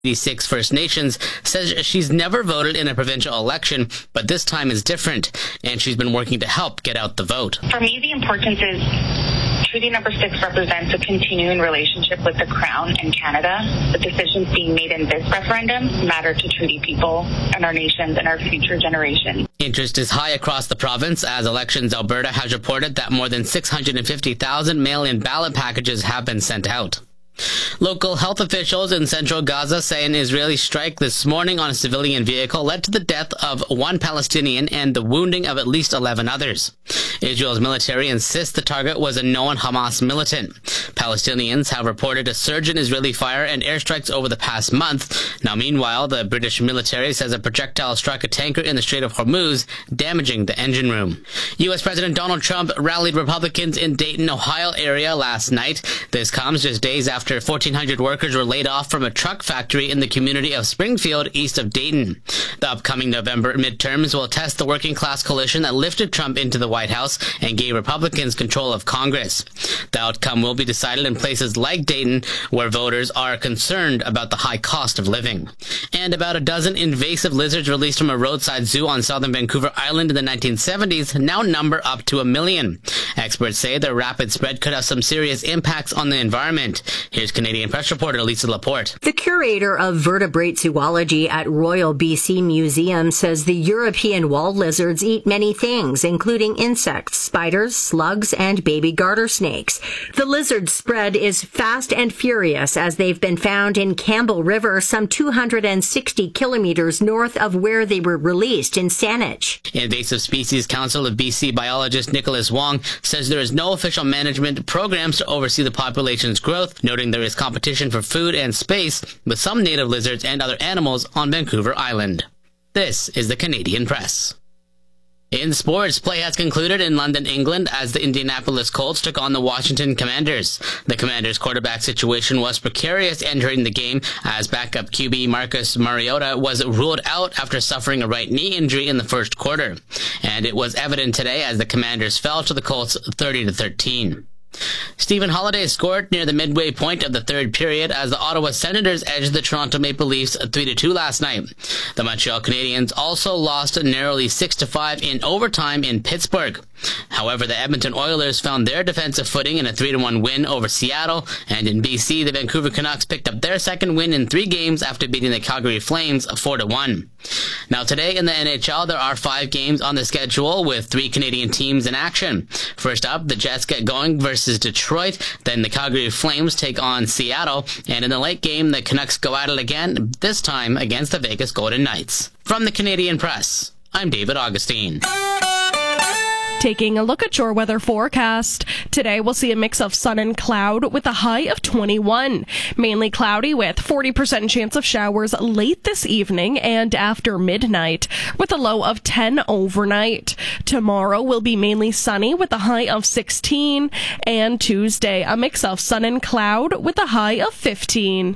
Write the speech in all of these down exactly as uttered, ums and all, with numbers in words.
eighty-six First Nations, says she's never voted in a provincial election, but this time is different, and she's been working to help get out the vote. For me, the importance is Treaty Number Six represents a continuing relationship with the Crown and Canada. The decisions being made in this referendum matter to treaty people and our nations and our future generations. Interest is high across the province as Elections Alberta has reported that more than six hundred fifty thousand mail-in ballot packages have been sent out. Local health officials in central Gaza say an Israeli strike this morning on a civilian vehicle led to the death of one Palestinian and the wounding of at least eleven others. Israel's military insists the target was a known Hamas militant. Palestinians have reported a surge in Israeli fire and airstrikes over the past month. Now, meanwhile, the British military says a projectile struck a tanker in the Strait of Hormuz, damaging the engine room. U S President Donald Trump rallied Republicans in Dayton, Ohio area last night. This comes just days after fourteen hundred workers were laid off from a truck factory in the community of Springfield, east of Dayton. The upcoming November midterms will test the working class coalition that lifted Trump into the White House and gave Republicans control of Congress. The outcome will be decided in places like Dayton, where voters are concerned about the high cost of living. And about a dozen invasive lizards released from a roadside zoo on southern Vancouver Island in the nineteen seventies now number up to a million. Experts say their rapid spread could have some serious impacts on the environment. Here's Canadian Press reporter Lisa Laporte. The curator of vertebrate zoology at Royal B C Museum says the European wall lizards eat many things, including insects, spiders, slugs, and baby garter snakes. The lizard spread is fast and furious as they've been found in Campbell River, some two hundred sixty kilometers north of where they were released in Saanich. Invasive Species Council of B C biologist Nicholas Wong says there is no official management programs to oversee the population's growth, noting there is competition for food and space with some native lizards and other animals on Vancouver Island. This is the Canadian Press. In sports, play has concluded in London, England, as the Indianapolis Colts took on the Washington Commanders. The Commanders' quarterback situation was precarious entering the game, as backup Q B Marcus Mariota was ruled out after suffering a right knee injury in the first quarter. And it was evident today as the Commanders fell to the Colts thirty to thirteen. Stephen Holiday scored near the midway point of the third period as the Ottawa Senators edged the Toronto Maple Leafs three to two last night. The Montreal Canadiens also lost narrowly six to five in overtime in Pittsburgh. However, the Edmonton Oilers found their defensive footing in a three to one win over Seattle, and in B C, the Vancouver Canucks picked up their second win in three games after beating the Calgary Flames four to one. Now today in the N H L, there are five games on the schedule with three Canadian teams in action. First up, the Jets get going versus Detroit, then the Calgary Flames take on Seattle, and in the late game, the Canucks go at it again, this time against the Vegas Golden Knights. From the Canadian Press, I'm David Augustine. Taking a look at your weather forecast. Today we'll see a mix of sun and cloud with a high of twenty-one. Mainly cloudy with forty percent chance of showers late this evening and after midnight with a low of ten overnight. Tomorrow will be mainly sunny with a high of sixteen, and Tuesday a mix of sun and cloud with a high of fifteen.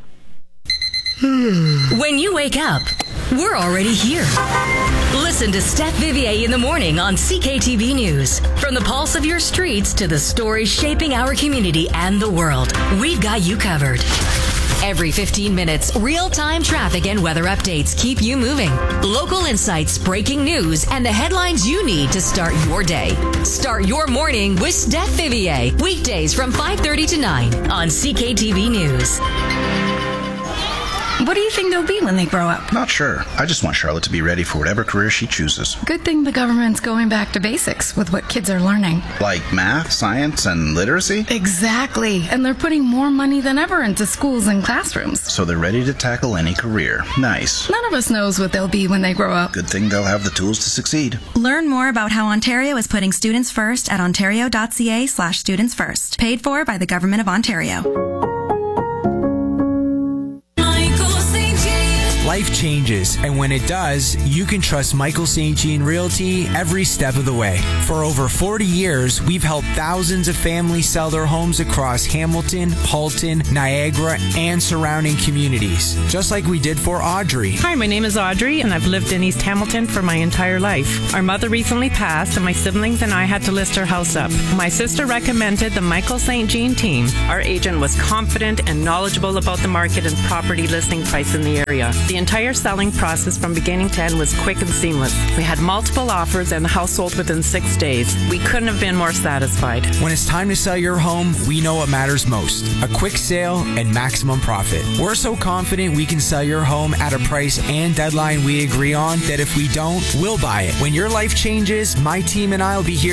When you wake up, we're already here. Listen to Steph Vivier in the morning on C K T V News. From the pulse of your streets to the stories shaping our community and the world, we've got you covered. Every fifteen minutes, real-time traffic and weather updates keep you moving. Local insights, breaking news, and the headlines you need to start your day. Start your morning with Steph Vivier. Weekdays from five thirty to nine on C K T V News. What do you think they'll be when they grow up? Not sure. I just want Charlotte to be ready for whatever career she chooses. Good thing the government's going back to basics with what kids are learning. Like math, science, and literacy? Exactly. And they're putting more money than ever into schools and classrooms. So they're ready to tackle any career. Nice. None of us knows what they'll be when they grow up. Good thing they'll have the tools to succeed. Learn more about how Ontario is putting students first at ontario.ca slash students first. Paid for by the Government of Ontario. life changes, and when it does, you can trust Michael Saint Jean Realty every step of the way. For over forty years, we've helped thousands of families sell their homes across Hamilton, Halton, Niagara, and surrounding communities, just like we did for Audrey. Hi, my name is Audrey, and I've lived in East Hamilton for my entire life. Our mother recently passed, and my siblings and I had to list our house up. My sister recommended the Michael Saint Jean team. Our agent was confident and knowledgeable about the market and property listing price in the area. The entire selling process from beginning to end was quick and seamless. We had multiple offers, and the house sold within six days. We couldn't have been more satisfied. When it's time to sell your home, we know what matters most: a quick sale and maximum profit. We're so confident we can sell your home at a price and deadline we agree on that if we don't, we'll buy it. When your life changes, my team and I will be here